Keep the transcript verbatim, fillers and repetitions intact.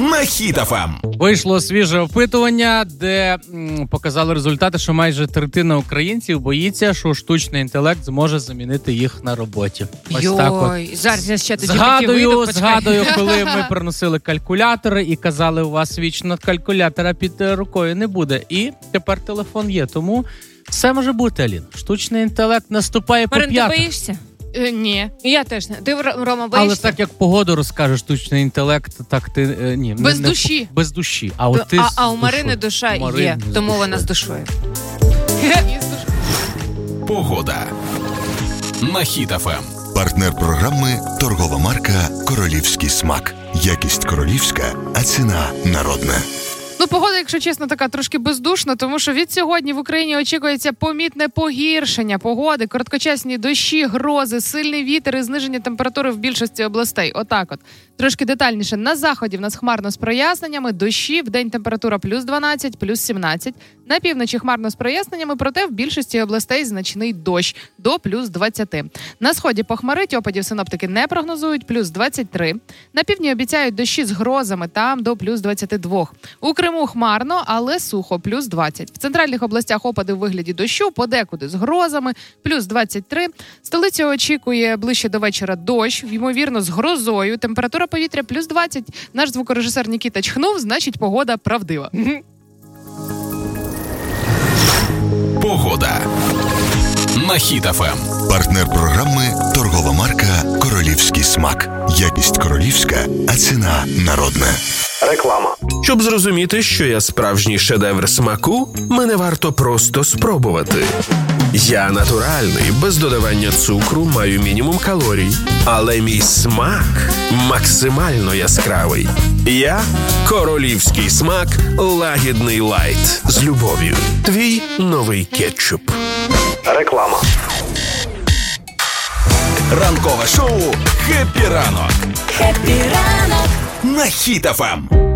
на Хіт еф ем. Вийшло свіже опитування, де м, показали результати, що майже третина українців боїться, що штучний інтелект зможе замінити їх на роботі. Ось Йой, так от. зараз я ще тоді Згадую, вийду, згадую, коли ми приносили калькулятори і казали, у вас вічно калькулятора під рукою не буде. І тепер телефон є, тому все може бути, Алін. Штучний інтелект наступає по Марин, ти п'ятах. боїшся? Е, ні, я теж не. Ти, Рома, Але боїшся? так як погоду розкаже штучний інтелект, так ти е, ні. Без не, душі. Не, без душі. А от ти а, з а у душою. Марини душа Марини є, з тому душою. вона з душою. Погода на Хіт еф ем. Партнер програми – торгова марка «Королівський смак». Якість королівська, а ціна народна. Ну, погода, якщо чесно, така трошки бездушна, тому що від сьогодні в Україні очікується помітне погіршення погоди, короткочасні дощі, грози, сильний вітер і зниження температури в більшості областей. Отак от. Трошки детальніше. На заході в нас хмарно з проясненнями, дощі, вдень температура плюс дванадцять, плюс сімнадцять. На півночі хмарно з проясненнями, проте в більшості областей значний дощ до плюс двадцять. На сході похмарить, опадів синоптики не прогнозують, плюс двадцять три. На півдні обіцяють дощі з грозами, там до плюс двадцять два. У Криму хмарно, але сухо, плюс двадцять. В центральних областях опади у вигляді дощу, подекуди з грозами, плюс двадцять три. Столиця очікує ближче до вечора дощ, ймовірно, з грозою. Температура повітря плюс двадцять. Наш звукорежисер Нікіта чхнув, значить погода правдива. Погода на Хіт еф ем. Партнер програми – торгова марка «Королівський смак». Якість королівська, а ціна народна. Реклама. Щоб зрозуміти, що я справжній шедевр смаку, мене варто просто спробувати. Я натуральний, без додавання цукру, маю мінімум калорій. Але мій смак максимально яскравий. Я – королівський смак лагідний лайт. З любов'ю. Твій новий кетчуп. Реклама. Ранкове шоу «Хеппі ранок» Хеппі ранок на Хіт еф ем.